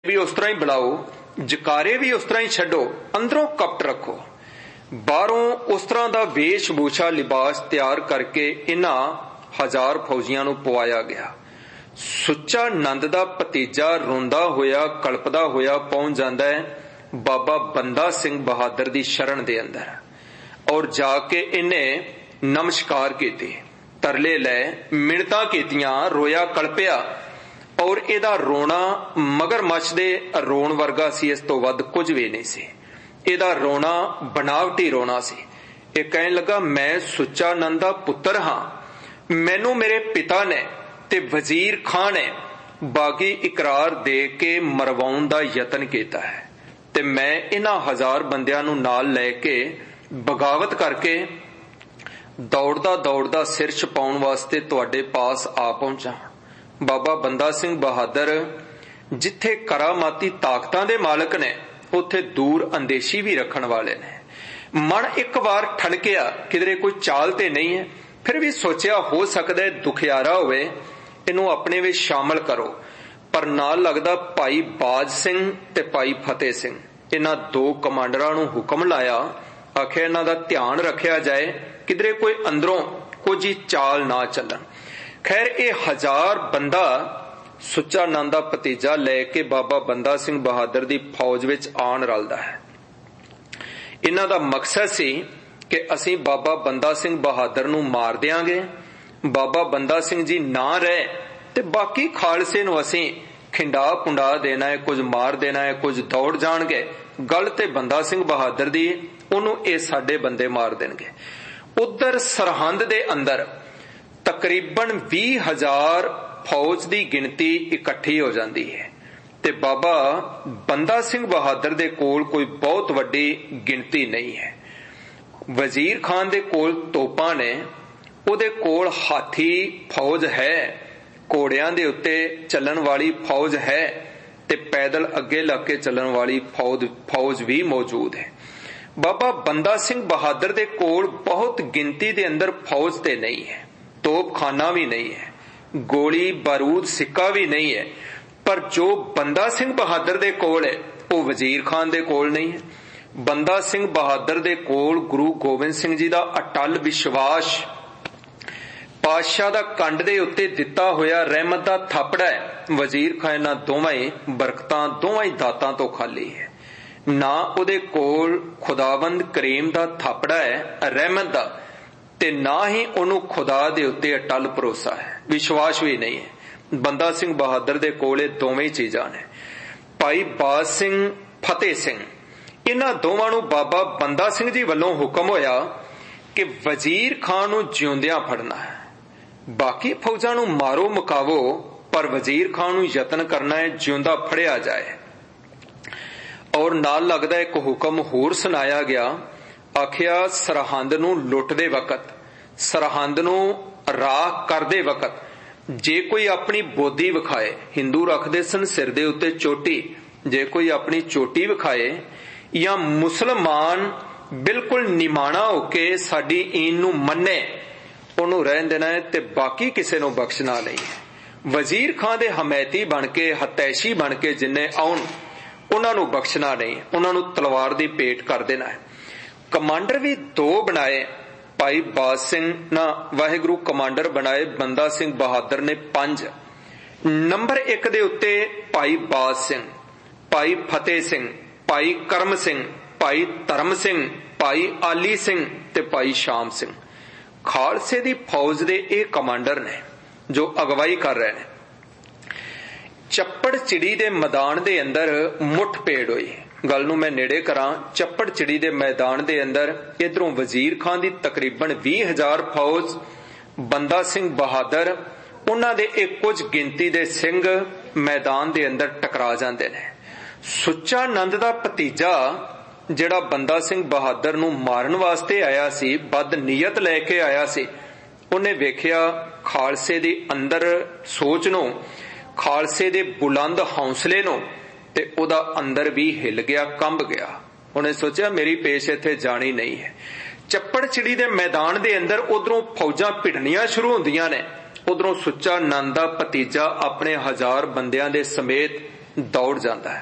भी उस तरह ही बुलाओ, जकारे भी उस तरह ही छड्डो, अंदरों कपट रखो। बाहरों उस तरह का वेशभूषा लिबास तैयार करके इन्हां हजार फौजियां नूं पवाया गया। सुच्चा नंद दा भतीजा रोंदा होया कलपदा होया पहुंच जांदा है बाबा बंदा सिंह बहादुर दी शरण दे अंदर, और जाके इन्हें नमस्कार कीते, तरले लै, मिन्नतां कीतियां, रोया कलपिया। और इहदा रोना मगरमच्छ दे रोण वर्गा सी, इस तो वध कुछ भी नहीं सी। इहदा रोना बनावटी रोना सी। यह कहन लगा, मैं सुच्चा नंद दा पुत्तर हां, मैनू मेरे पिता ने ते वजीर खान ने बागी इकरार दे के मरवाउण दा यतन कीता है, ते मैं इन्हां हजार बंदियां नू नाल लैके बगावत करके दौड़दा दौड़दा सिर छपाउण वास्ते तुहाडे पास आ पहुंचा। बाबा बंदा सिंह बहादुर जिथे करामाती ताकतां दे मालक ने, उथे दूर अंदेशी भी रखण वाले ने। मन एक बार ठणकिया, किधरे कोई चाल ते नहीं है, फिर भी सोचिया हो सकदा है दुखियारा होवे, इनू अपने विच शामिल करो। पर नाल लगदा भाई बाज सिंह ते भाई फतेह सिंह, इन्हां दो कमांडरां नू हुक्म लाया, आखिया इन्हां दा ध्यान रखिया जाए, किधरे कोई अंदरों कुछ ही चाल ना चलन। खैर ये हजार बंदा सुच्चा नंद दा भतीजा लैके बाबा बंदा सिंह बहादुर दी फौज विच आण रलदा है। इन्हां दा मकसद सी कि असीं बाबा बंदा सिंह बहादुर नू मार देंगे, बाबा बंदा सिंह जी ना रहे ते बाकी खालसे नू असीं खिंडा पुंडा देना है, कुछ मार देना है, कुछ दौड़ जाणगे। गल ते बंदा सिंह बहादुर दी, उहनू ये साडे बंदे मार देणगे। उधर सरहंद दे अंदर तकरीबन 20,000 फौज की गिनती इकट्ठी हो जाती है, ते बाबा बंदा सिंह बहादुर दे कोल कोई बहुत वड्डी गिनती नहीं है। वजीर खान दे कोल तोपां ने, उहदे कोल हाथी फौज है, घोड़ियां दे उत्ते चलन वाली फौज है, ते पैदल अगे लग के चलन वाली फौज भी मौजूद है। बाबा बंदा सिंह बहादुर दे कोल बहुत गिनती दे अंदर फौज ते नहीं है, तोपखाना भी नहीं है, गोली बारूद सिक्का भी नहीं है। पर जो बंदा सिंह बहादुर दे कोल है, वो वजीर खान दे कोल नहीं है। बंदा सिंह बहादुर दे कोल गुरु गोबिंद सिंह जी दा अटल विश्वास, पातशाह दा कंड दे उत्ते दिता होया रहमत दा थापड़ा है। वजीर खान इन्हां दोवां ही बरकतां, दोवां ही दातां तो खाली है। ना उहदे कोल खुदावंद करीम दा थापड़ा है रहमत दा, ते ना ही उन्हू खुदा दे उत्ते अटल भरोसा है, विश्वास भी नहीं है। बंदा सिंह बहादुर दे कोले दोवें चीजां ने। भाई बाज सिंह फतेह सिंह, इन्हां दोवां नू बाबा बंदा सिंह जी वल्लों हुक्म होया कि वजीर खान नू जिउंदियां फड़ना है, बाकी फौजां नू मारो मुकावो, पर वजीर खान नू यतन करना है जिउंदा फड़िया जाए। और नाल लगदा एक हुक्म होर सुनाया गया, आखिया सरहंद नू लुटदे वकत, सरहंद नू राख करदे वकत जे कोई अपनी बोधी विखाए, हिंदू रखदे सन सिर दे उत्ते चोटी, जे कोई अपनी चोटी विखाए या मुसलमान बिल्कुल निमाणा होके साडी ईन नू मन्ने, उहनू रहन देना है, ते बाकी किसे नू बख्शना नहीं है। वजीर खान दे हमैती बन के, हतैशी बन के जिन्ने आउण, उन्हां नू बख्शना नहीं, उन्हां नू तलवार दी पेट कर देना है। कमांडर भी दो बनाए, भाई बाज सिंह ना वाहिगुरु कमांडर बनाए, बंदा सिंह बहादुर ने 5। नंबर 1 दे उत्ते भाई बाज सिंह, भाई फतेह सिंह, भाई करम सिंह, भाई धर्म सिंह, भाई आली सिंह ते भाई शाम सिंह। खालसे दी फौज दे ये कमांडर ने जो अगवाई कर रहे हैं। चप्पड़ चिड़ी दे मैदान दे अंदर मुठभेड़ हुई। गल नूं मैं नेड़े करां, चप्पड़ चिड़ी दे मैदान दे अंदर इधरों वजीर खान दी तकरीबन 20,000 फौज, बंदा सिंह बहादुर उन्हां दे एक कुछ गिनती दे सिंह मैदान दे अंदर टकरा जांदे ने। सुच्चा नंद दा भतीजा जिहड़ा बंदा सिंह बहादुर नूं मारन वास्ते आया सी, बद नीयत लैके आया सी, उन्हें वेखिया खालसे दे अंदर सोच नूं, खालसे दे बुलंद हौसले नूं, ते उहदा अंदर भी हिल गया, कंब गया। उन्हें सोचा मेरी पेश इत्थे जानी नहीं है। चप्पड़ चिड़ी दे मैदान दे अंदर उधरों फौजां भिड़नियां शुरू होंदियां ने, उधरों सुच्चा नंद दा भतीजा अपने 1000 बंदियां दे समेत ਦੌੜ ਜਾਂਦਾ ਹੈ।